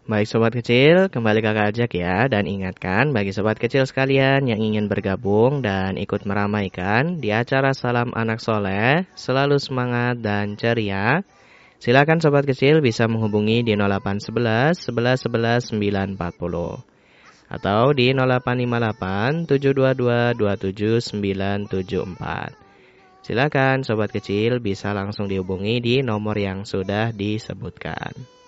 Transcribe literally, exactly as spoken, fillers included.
Baik sobat kecil, kembali kakak ajak ya. Dan ingatkan bagi sobat kecil sekalian yang ingin bergabung dan ikut meramaikan di acara Salam Anak Soleh, selalu semangat dan ceria. Silakan sobat kecil bisa menghubungi di nol delapan satu satu, sebelas sebelas, sembilan empat nol atau di nol delapan lima delapan, tujuh dua dua, dua tujuh sembilan tujuh empat. Silakan sobat kecil bisa langsung dihubungi di nomor yang sudah disebutkan.